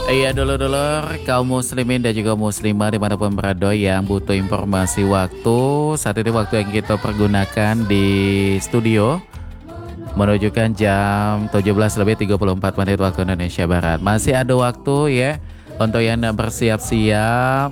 Iya dulur-dulur kaum muslimin dan juga muslimah dimanapun berada yang butuh informasi waktu. Saat ini waktu yang kita pergunakan di studio menunjukkan jam 17:34 waktu Indonesia Barat. Masih ada waktu ya untuk yang bersiap-siap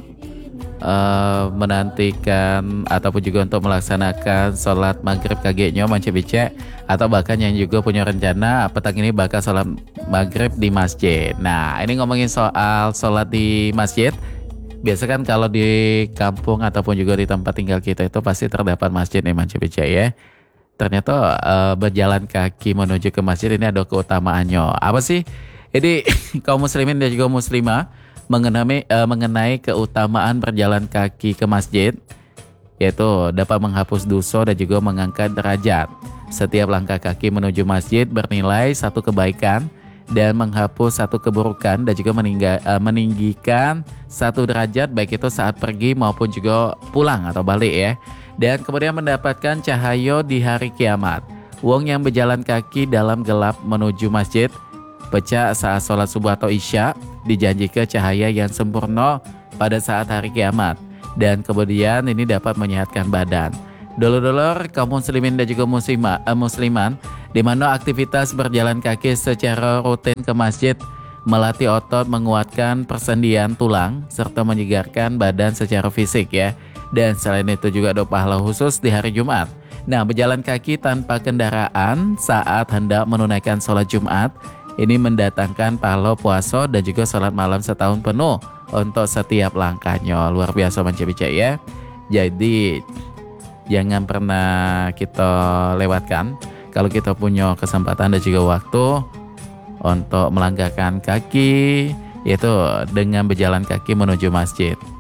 menantikan ataupun juga untuk melaksanakan sholat maghrib kagetnya mancebice, atau bahkan yang juga punya rencana petang ini bakal sholat maghrib di masjid. Nah ini ngomongin soal sholat di masjid. Biasa kan kalau di kampung ataupun juga di tempat tinggal kita itu pasti terdapat masjid nih mancebice ya. Ternyata berjalan kaki menuju ke masjid ini ada keutamaannya. Apa sih? Jadi kaum muslimin dan juga muslimah mengenai keutamaan berjalan kaki ke masjid, yaitu dapat menghapus dosa dan juga mengangkat derajat. Setiap langkah kaki menuju masjid bernilai satu kebaikan dan menghapus satu keburukan, dan juga meninggikan satu derajat baik itu saat pergi maupun juga pulang atau balik ya. Dan kemudian mendapatkan cahaya di hari kiamat. Wong yang berjalan kaki dalam gelap menuju masjid pecah saat sholat subuh atau isya dijanjikan cahaya yang sempurna pada saat hari kiamat, dan kemudian ini dapat menyehatkan badan. Dulur-dulur kaum muslimin dan juga musliman, di mana aktivitas berjalan kaki secara rutin ke masjid melatih otot, menguatkan persendian tulang serta menyegarkan badan secara fisik ya. Dan selain itu juga ada pahala khusus di hari Jumat. Nah, berjalan kaki tanpa kendaraan saat hendak menunaikan sholat Jumat ini mendatangkan pahala puasa dan juga sholat malam setahun penuh untuk setiap langkahnya. Luar biasa mancebica ya. Jadi jangan pernah kita lewatkan kalau kita punya kesempatan dan juga waktu untuk melangkahkan kaki, yaitu dengan berjalan kaki menuju masjid.